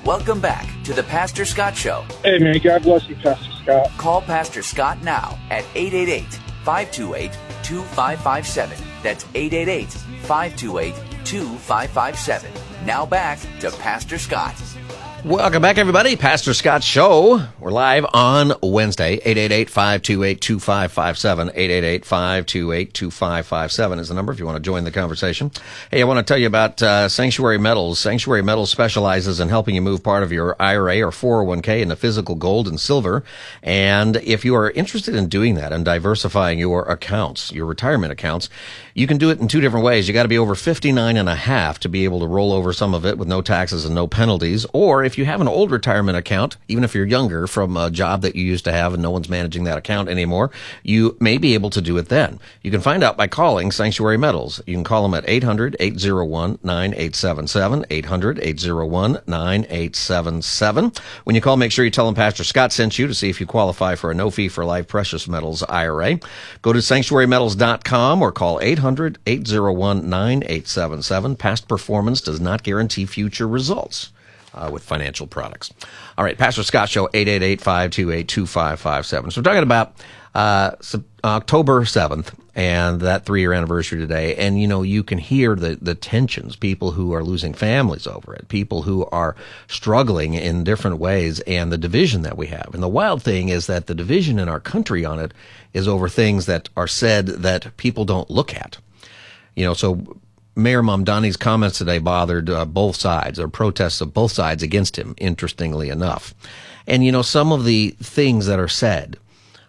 Welcome back to the Pastor Scott Show. Hey, man, God bless you, Pastor Scott. Call Pastor Scott now at 888-528-2557. That's 888-528-2557. Now back to Pastor Scott. Welcome back, everybody. Pastor Scott Show. We're live on Wednesday. 888-528-2557. 888-528-2557 is the number if you want to join the conversation. Hey, I want to tell you about Sanctuary Metals. Sanctuary Metals specializes in helping you move part of your IRA or 401k into physical gold and silver. And if you are interested in doing that and diversifying your accounts, your retirement accounts, you can do it in two different ways. You got to be over 59 and a half to be able to roll over some of it with no taxes and no penalties. Or if you have an old retirement account, even if you're younger from a job that you used to have and no one's managing that account anymore, you may be able to do it then. You can find out by calling Sanctuary Metals. You can call them at 800-801-9877, 800-801-9877. When you call, make sure you tell them Pastor Scott sent you to see if you qualify for a no-fee-for-life precious metals IRA. Go to sanctuarymetals.com or call 800-801-9877. Past performance does not guarantee future results with financial products. All right, Pastor Scott Show, 888-528-2557. So we're talking about October 7th and that 3-year anniversary today. And, you know, you can hear the tensions, people who are losing families over it, people who are struggling in different ways, and the division that we have. And the wild thing is that the division in our country on it is over things that are said that people don't look at. You know, so Mayor Mamdani's comments today bothered both sides, or protests of both sides against him, interestingly enough. And, you know, some of the things that are said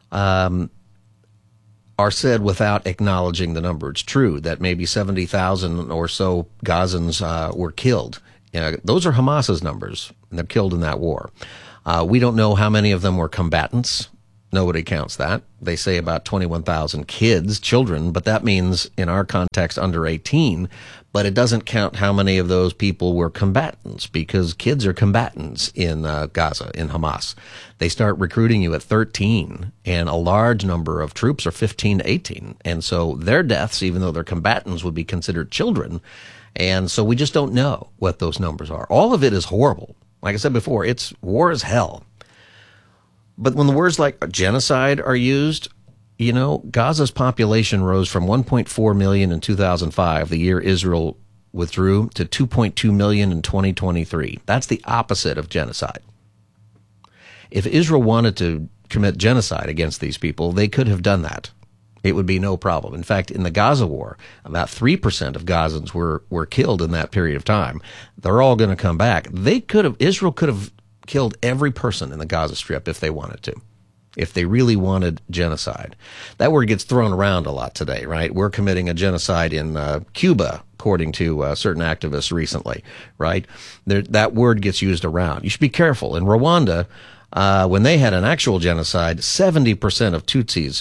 without acknowledging the number. It's true that maybe 70,000 or so Gazans were killed. Those are Hamas's numbers, and they're killed in that war. We don't know how many of them were combatants. Nobody counts that. They say about 21,000 children, but that means in our context under 18, but it doesn't count how many of those people were combatants, because kids are combatants in Gaza, in Hamas. They start recruiting you at 13, and a large number of troops are 15 to 18. And so their deaths, even though they're combatants, would be considered children. And so we just don't know what those numbers are. All of it is horrible. Like I said before, it's war is hell. But when the words like genocide are used, you know, Gaza's population rose from 1.4 million in 2005, the year Israel withdrew, to 2.2 million in 2023. That's the opposite of genocide. If Israel wanted to commit genocide against these people, they could have done that. It would be no problem. In fact, in the Gaza war, about 3% of Gazans were killed in that period of time. They're all going to come back. Israel could have killed every person in the Gaza Strip if they wanted to, if they really wanted genocide. That word gets thrown around a lot today, right? We're committing a genocide in Cuba, according to certain activists recently, right? That word gets used around. You should be careful. In Rwanda, when they had an actual genocide, 70% of Tutsis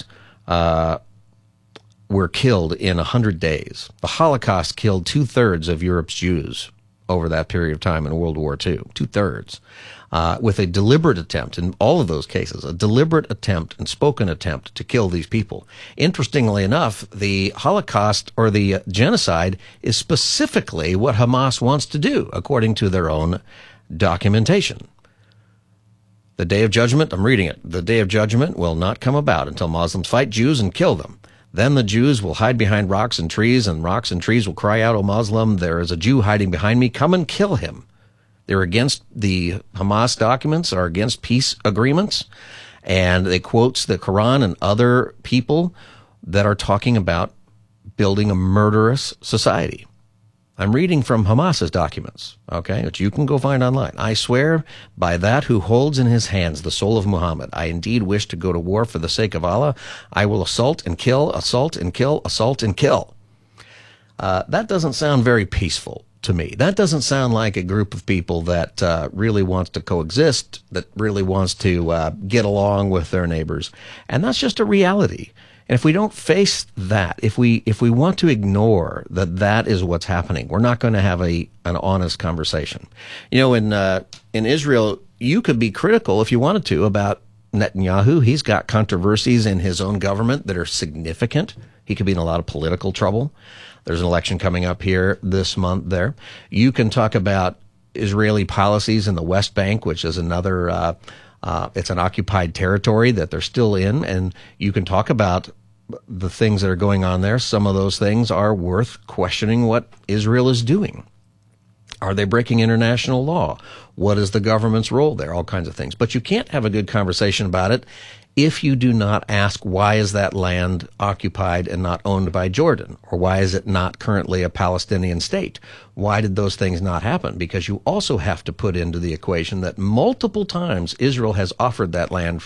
were killed in 100 days. The Holocaust killed 2/3 of Europe's Jews over that period of time in World War II, 2/3. With a deliberate attempt, in all of those cases, a deliberate attempt and spoken attempt to kill these people. Interestingly enough, the Holocaust or the genocide is specifically what Hamas wants to do, according to their own documentation. The day of judgment, I'm reading it, the day of judgment will not come about until Muslims fight Jews and kill them. Then the Jews will hide behind rocks and trees will cry out, O Muslim, there is a Jew hiding behind me, come and kill him. They're against the Hamas documents, are against peace agreements, and they quotes the Quran and other people that are talking about building a murderous society. I'm reading from Hamas's documents, okay, which you can go find online. I swear by that who holds in his hands the soul of Muhammad, I indeed wish to go to war for the sake of Allah. I will assault and kill, assault and kill, assault and kill. That doesn't sound very peaceful to me. That doesn't sound like a group of people that really wants to coexist, that really wants to get along with their neighbors. And that's just a reality. And if we don't face that, if we want to ignore that is what's happening, we're not going to have an honest conversation. You know, in Israel, you could be critical if you wanted to about Netanyahu. He's got controversies in his own government that are significant. He could be in a lot of political trouble. There's an election coming up here this month there. You can talk about Israeli policies in the West Bank, which is another, it's an occupied territory that they're still in, and you can talk about the things that are going on there. Some of those things are worth questioning what Israel is doing. Are they breaking international law? What is the government's role there? All kinds of things. But you can't have a good conversation about it if you do not ask, why is that land occupied and not owned by Jordan? Or why is it not currently a Palestinian state? Why did those things not happen? Because you also have to put into the equation that multiple times Israel has offered that land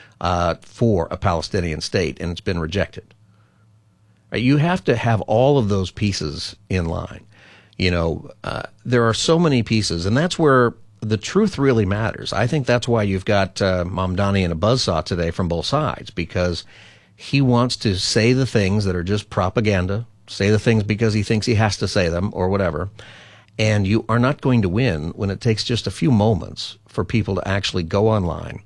for a Palestinian state, and it's been rejected. Right? You have to have all of those pieces in line. There are so many pieces, and that's where the truth really matters. I think that's why you've got Mamdani in a buzzsaw today from both sides, because he wants to say the things that are just propaganda, say the things because he thinks he has to say them or whatever, and you are not going to win when it takes just a few moments for people to actually go online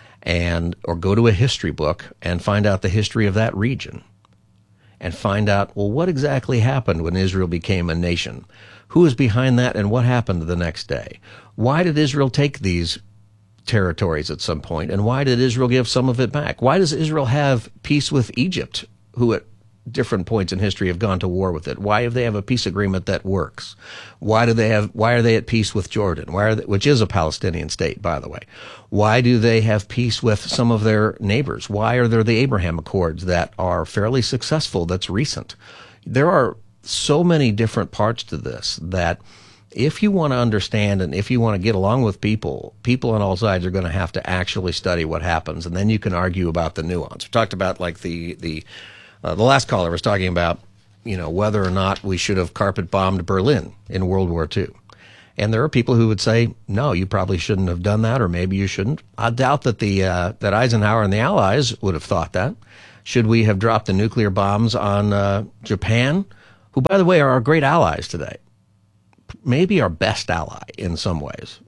or go to a history book and find out the history of that region and find out, well, what exactly happened when Israel became a nation? Who was behind that, and what happened the next day? Why did Israel take these territories at some point, and why did Israel give some of it back? Why does Israel have peace with Egypt, who at different points in history have gone to war with it? Why do they have a peace agreement that works? Why are they at peace with Jordan, which is a Palestinian state, by the way? Why do they have peace with some of their neighbors? Why are there the Abraham Accords that are fairly successful, that's recent? There are so many different parts to this that if you want to understand and if you want to get along with people on all sides are going to have to actually study what happens, and then you can argue about the nuance. We talked about, like, the last caller was talking about, whether or not we should have carpet bombed Berlin in World War II. And there are people who would say, no, you probably shouldn't have done that, or maybe you shouldn't. I doubt that that Eisenhower and the Allies would have thought that. Should we have dropped the nuclear bombs on Japan, who, by the way, are our great allies today? Maybe our best ally in some ways.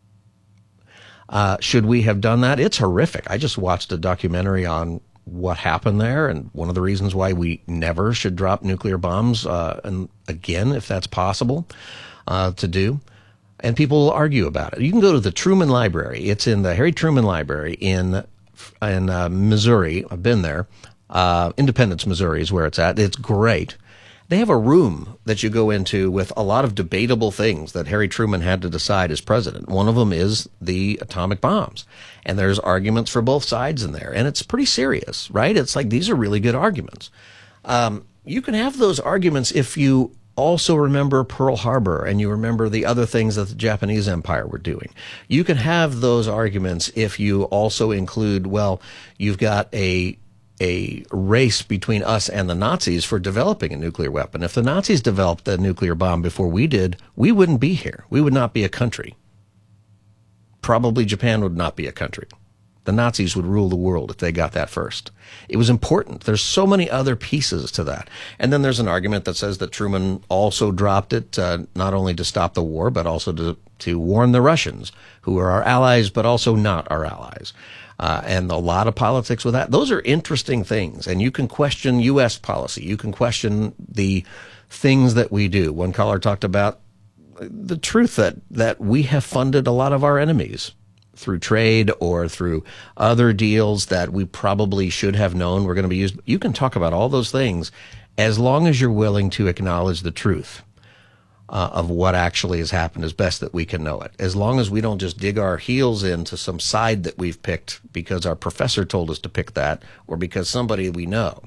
Should we have done that? It's horrific. I just watched a documentary on what happened there, and one of the reasons why we never should drop nuclear bombs, and again, if that's possible to do. And people will argue about it. You can go to the Truman Library. It's in the Harry Truman Library in Missouri. I've been there. Independence, Missouri is where it's at. It's great. They have a room that you go into with a lot of debatable things that Harry Truman had to decide as president. One of them is the atomic bombs. And there's arguments for both sides in there. And it's pretty serious, right? It's like, these are really good arguments. You can have those arguments if you also remember Pearl Harbor and you remember the other things that the Japanese Empire were doing. You can have those arguments if you also include, well, you've got a race between us and the Nazis for developing a nuclear weapon. If the Nazis developed a nuclear bomb before we did, we wouldn't be here. We would not be a country. Probably Japan would not be a country. The Nazis would rule the world if they got that first. It was important. There's so many other pieces to that. And then there's an argument that says that Truman also dropped it, not only to stop the war, but also to warn the Russians, who are our allies, but also not our allies. And a lot of politics with that. Those are interesting things. And you can question U.S. policy. You can question the things that we do. One caller talked about the truth that we have funded a lot of our enemies through trade or through other deals that we probably should have known were going to be used. You can talk about all those things as long as you're willing to acknowledge the truth of what actually has happened as best that we can know it. As long as we don't just dig our heels into some side that we've picked because our professor told us to pick that or because somebody we know.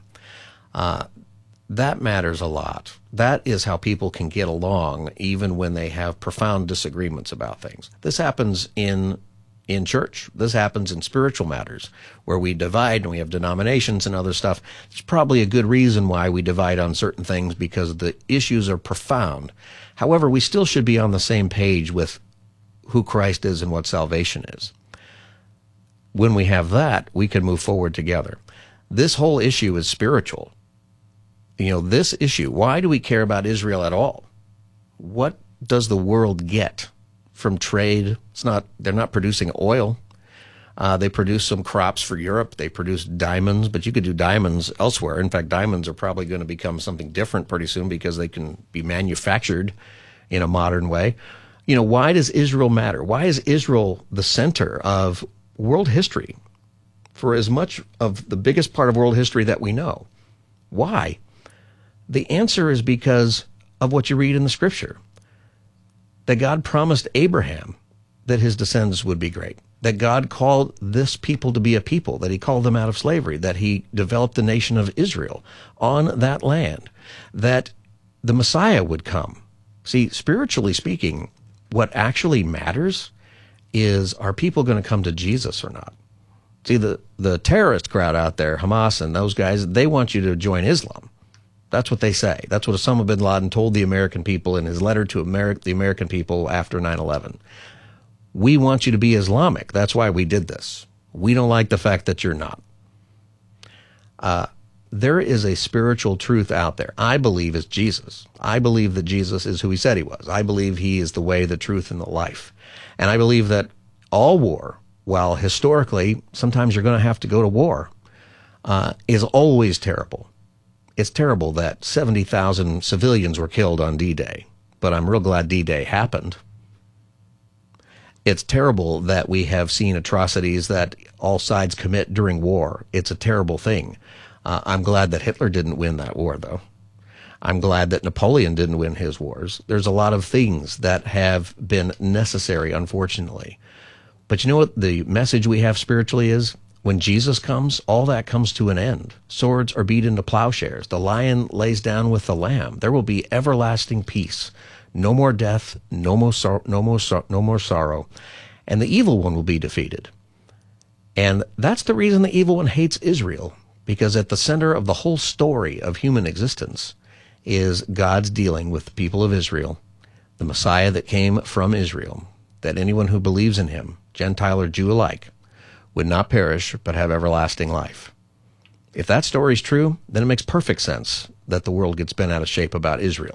That matters a lot. That is how people can get along even when they have profound disagreements about things. This happens in church. This happens in spiritual matters where we divide and we have denominations and other stuff. It's probably a good reason why we divide on certain things because the issues are profound. However, we still should be on the same page with who Christ is and what salvation is. When we have that, we can move forward together. This whole issue is spiritual. This issue, why do we care about Israel at all? What does the world get from trade? They're not producing oil. They produce some crops for Europe. They produce diamonds, but you could do diamonds elsewhere. In fact, diamonds are probably going to become something different pretty soon because they can be manufactured in a modern way. Why does Israel matter? Why is Israel the center of world history for as much of the biggest part of world history that we know? Why? The answer is because of what you read in the scripture. That God promised Abraham that his descendants would be great. That God called this people to be a people, that he called them out of slavery, that he developed the nation of Israel on that land, that the Messiah would come. See, spiritually speaking, what actually matters is, are people going to come to Jesus or not? See, the terrorist crowd out there, Hamas and those guys, they want you to join Islam. That's what they say. That's what Osama bin Laden told the American people in his letter to the American people after 9/11. We want you to be Islamic. That's why we did this. We don't like the fact that you're not. There is a spiritual truth out there. I believe is Jesus. I believe that Jesus is who he said he was. I believe he is the way, the truth, and the life. And I believe that all war, while historically sometimes you're going to have to go to war, is always terrible. It's terrible that 70,000 civilians were killed on D-Day, but I'm real glad D-Day happened. It's terrible that we have seen atrocities that all sides commit during war. It's a terrible thing. I'm glad that Hitler didn't win that war, though. I'm glad that Napoleon didn't win his wars. There's a lot of things that have been necessary, unfortunately. But you know what the message we have spiritually is? When Jesus comes, all that comes to an end. Swords are beat into plowshares. The lion lays down with the lamb. There will be everlasting peace. No more death, no more sorrow. And the evil one will be defeated. And that's the reason the evil one hates Israel, because at the center of the whole story of human existence is God's dealing with the people of Israel, the Messiah that came from Israel, that anyone who believes in him, Gentile or Jew alike, would not perish but have everlasting life. If that story's true, then it makes perfect sense that the world gets bent out of shape about Israel.